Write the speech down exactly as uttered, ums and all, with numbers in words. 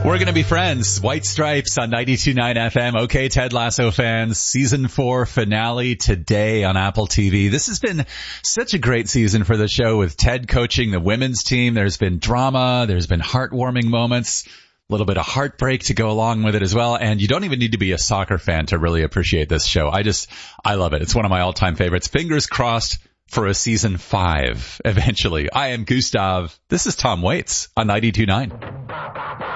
We're going to be friends. White Stripes on ninety-two point nine F M. Okay, Ted Lasso fans, season four finale today on Apple T V. This has been such a great season for the show with Ted coaching the women's team. There's been drama. There's been heartwarming moments. A little bit of heartbreak to go along with it as well. And you don't even need to be a soccer fan to really appreciate this show. I just, I love it. It's one of my all-time favorites. Fingers crossed for a season five eventually. I am Gustav. This is Tom Waits on ninety-two point nine.